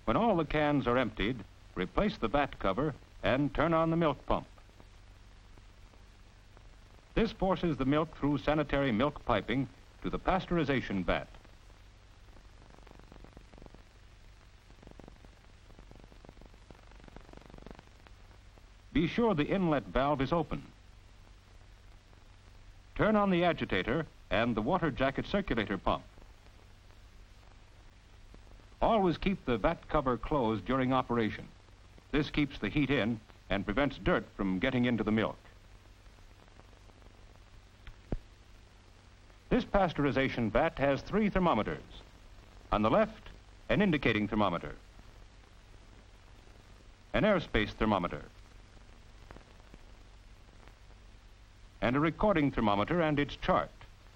When all the cans are emptied, replace the vat cover and turn on the milk pump. This forces the milk through sanitary milk piping to the pasteurization vat. Be sure the inlet valve is open. Turn on the agitator and the water jacket circulator pump. Always keep the vat cover closed during operation. This keeps the heat in and prevents dirt from getting into the milk. This pasteurization vat has 3 thermometers. On the left, an indicating thermometer, an airspace thermometer, and a recording thermometer and its chart.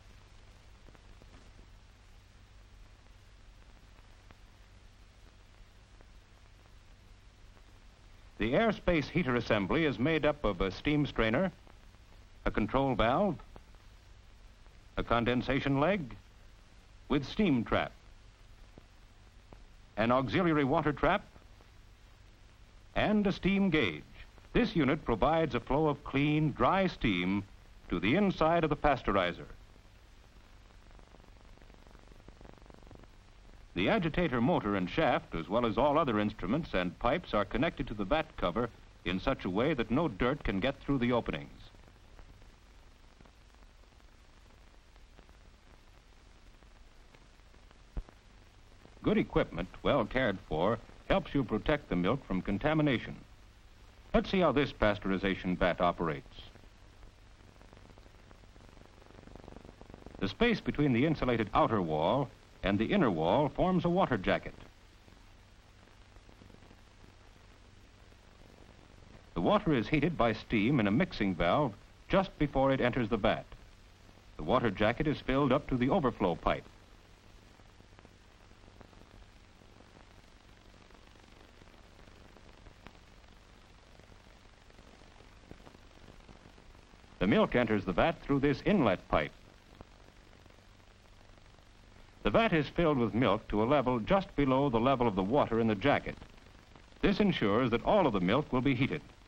The airspace heater assembly is made up of a steam strainer, a control valve, a condensation leg with steam trap, an auxiliary water trap, and a steam gauge. This unit provides a flow of clean, dry steam to the inside of the pasteurizer. The agitator motor and shaft, as well as all other instruments and pipes, are connected to the vat cover in such a way that no dirt can get through the openings. Good equipment, well cared for, helps you protect the milk from contamination. Let's see how this pasteurization vat operates. The space between the insulated outer wall and the inner wall forms a water jacket. The water is heated by steam in a mixing valve just before it enters the vat. The water jacket is filled up to the overflow pipe. The milk enters the vat through this inlet pipe. The vat is filled with milk to a level just below the level of the water in the jacket. This ensures that all of the milk will be heated.